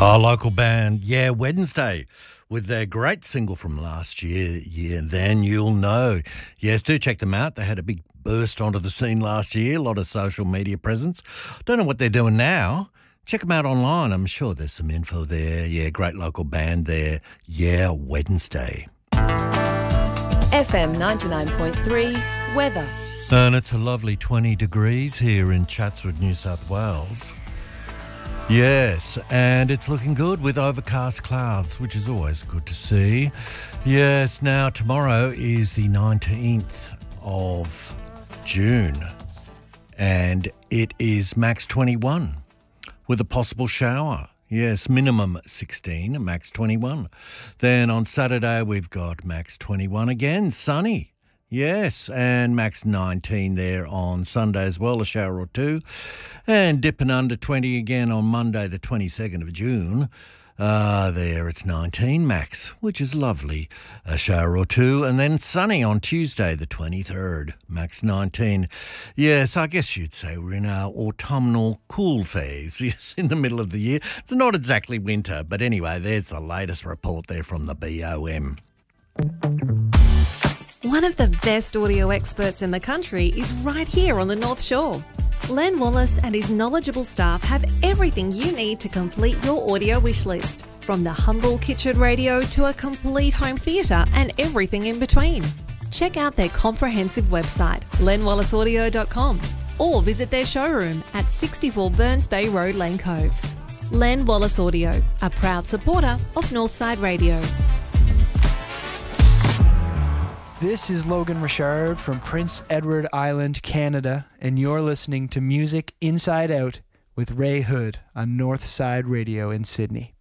Our local band, Wednesday, with their great single from last year, Then You'll Know. Yes, do check them out. They had a big burst onto the scene last year, a lot of social media presence. Don't know what they're doing now. Check them out online. I'm sure there's some info there. Yeah, great local band there. Wednesday. FM 99.3 weather. And it's a lovely 20 degrees here in Chatswood, New South Wales. Yes, and it's looking good with overcast clouds, which is always good to see. Yes, now tomorrow is the 19th of June, and it is max 21 with a possible shower. Yes, minimum 16, max 21. Then on Saturday we've got max 21 again, sunny. Yes, and max 19 there on Sunday as well, a shower or two. And dipping under 20 again on Monday, the 22nd of June. There it's 19 max, which is lovely, a shower or two. And then sunny on Tuesday, the 23rd, max 19. Yes, I guess you'd say we're in our autumnal cool phase, yes, in the middle of the year. It's not exactly winter, but anyway, there's the latest report there from the BOM. One of the best audio experts in the country is right here on the North Shore. Len Wallace and his knowledgeable staff have everything you need to complete your audio wish list, from the humble kitchen radio to a complete home theatre and everything in between. Check out their comprehensive website, lenwallaceaudio.com, or visit their showroom at 64 Burns Bay Road, Lane Cove. Len Wallace Audio, a proud supporter of Northside Radio. This is Logan Richard from Prince Edward Island, Canada, and you're listening to Music Inside Out with Ray Hood on Northside Radio in Sydney.